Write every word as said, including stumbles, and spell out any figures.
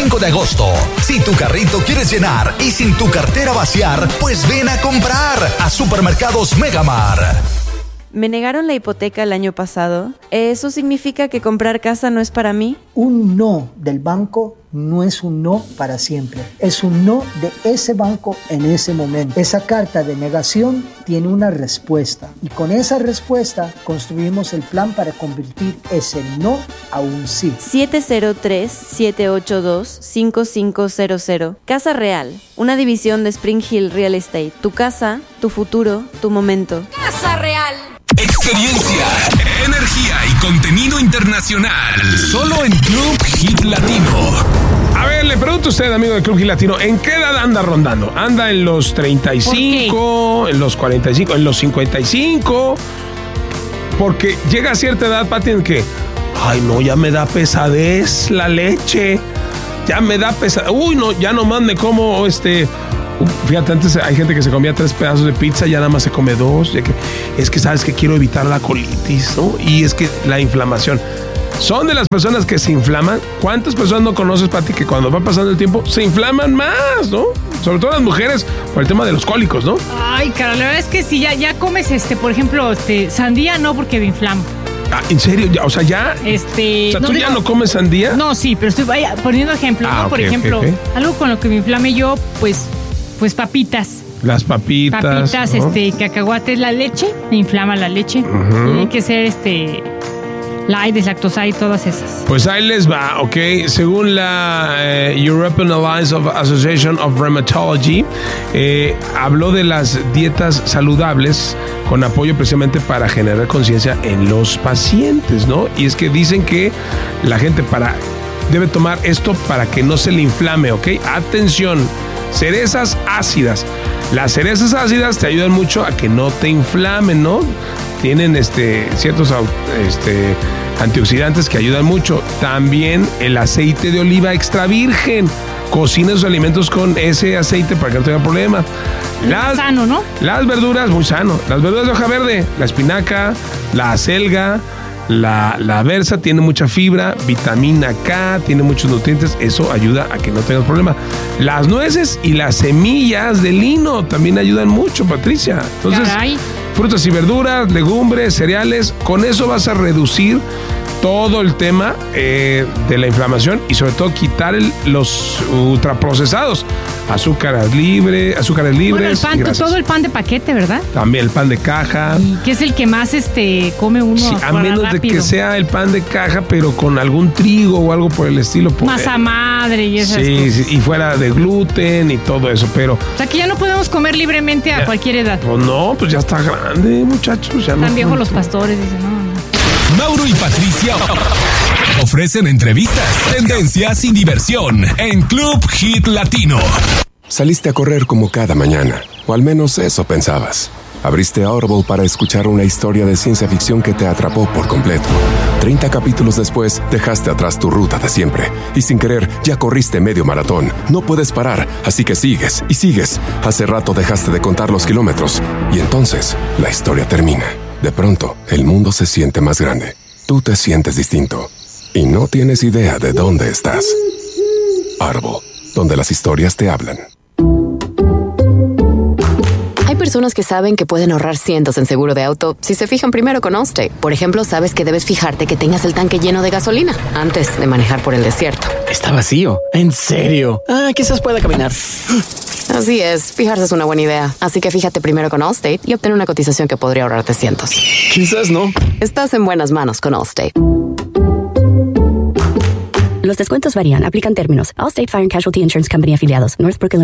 cinco de agosto. Si tu carrito quieres llenar y sin tu cartera vaciar, pues ven a comprar a Supermercados Megamar. Me negaron la hipoteca el año pasado. ¿Eso significa que comprar casa no es para mí? Un no del banco no es un no para siempre. Es un no de ese banco en ese momento. Esa carta de negación tiene una respuesta. Y con esa respuesta construimos el plan para convertir ese no a un sí. siete cero tres, siete ocho dos, cinco cinco cero cero. Casa Real. Una división de Spring Hill Real Estate. Tu casa, tu futuro, tu momento. Casa Real. Experiencia, energía y contenido internacional. Solo en Club Hit Latino. A ver, le pregunto a usted, amigo del Club Hit Latino, ¿en qué edad anda rondando? ¿Anda en los treinta y cinco, en los cuarenta y cinco, en los cincuenta y cinco? Porque llega a cierta edad, Pati, en que, ay, no, ya me da pesadez la leche. Ya me da pesadez. Uy, no, ya nomás me como este... Fíjate, antes hay gente que se comía tres pedazos de pizza, ya nada más se come dos. Ya que, es que sabes que quiero evitar la colitis, ¿no? Y es que la inflamación. Son de las personas que se inflaman. ¿Cuántas personas no conoces, Pati, que cuando va pasando el tiempo se inflaman más, ¿no? Sobre todo las mujeres por el tema de los cólicos, ¿no? Ay, cara, la verdad es que si ya, ya comes, este, por ejemplo, este, sandía, no, porque me inflamo. Ah, ¿en serio? Ya, o sea, ya... Este, o sea, ¿tú no, ya digo, no comes sandía? No, sí, pero estoy vaya, poniendo ejemplos, ah, ¿no? Por okay, ejemplo, okay, okay. algo con lo que me inflame yo, pues... Pues papitas. Las papitas. Papitas, ¿no? este, cacahuates, la leche, me inflama la leche. Uh-huh. Tiene que ser este light, deslactosada y todas esas. Pues ahí les va, ¿ok? Según la eh, European Alliance of Association of Rheumatology, eh, habló de las dietas saludables con apoyo precisamente para generar conciencia en los pacientes, ¿no? Y es que dicen que la gente para debe tomar esto para que no se le inflame, ¿ok? Atención. Cerezas ácidas. Las cerezas ácidas te ayudan mucho a que no te inflamen, ¿no? Tienen este, ciertos este, antioxidantes que ayudan mucho. También el aceite de oliva extra virgen. Cocina sus alimentos con ese aceite para que no tenga problema. Las, sano, ¿no? Las verduras, muy sano. Las verduras de hoja verde, la espinaca, la acelga, La, la berza tiene mucha fibra, vitamina K, tiene muchos nutrientes, eso ayuda a que no tengas problema. Las nueces y las semillas de lino también ayudan mucho, Patricia. Entonces, Caray. frutas y verduras, legumbres, cereales, con eso vas a reducir todo el tema eh, de la inflamación y sobre todo quitar el, los ultraprocesados, azúcares libres, azúcares libres. Bueno, el pan, todo el pan de paquete, ¿verdad? También el pan de caja. Y que es el que más este come uno. Sí, a menos rápido. de que sea el pan de caja, pero con algún trigo o algo por el estilo. Por Masa madre y esas sí, cosas. Sí, y fuera de gluten y todo eso, pero... O sea, que ya no podemos comer libremente a ya, cualquier edad. Pues no, pues ya está grande, muchachos. Ya Están no, viejos los pastores, dicen, no, no. Mauro y Patricia ofrecen entrevistas, tendencias y diversión en Club Hit Latino. Saliste a correr como cada mañana, o al menos eso pensabas. Abriste Audible para escuchar una historia de ciencia ficción que te atrapó por completo. Treinta capítulos después, dejaste atrás tu ruta de siempre. Y sin querer, ya corriste medio maratón. No puedes parar, así que sigues y sigues. Hace rato dejaste de contar los kilómetros. Y entonces, la historia termina. De pronto, el mundo se siente más grande. Tú te sientes distinto. Y no tienes idea de dónde estás. Audible, donde las historias te hablan. Hay personas que saben que pueden ahorrar cientos en seguro de auto si se fijan primero con Allstate. Por ejemplo, sabes que debes fijarte que tengas el tanque lleno de gasolina antes de manejar por el desierto. Está vacío. ¿En serio? Ah, quizás pueda caminar. Así es, fijarse es una buena idea. Así que fíjate primero con Allstate y obtén una cotización que podría ahorrarte cientos. Quizás no. Estás en buenas manos con Allstate. Los descuentos varían. Aplican términos. Allstate Fire and Casualty Insurance Company afiliados. Northbrook, Illinois.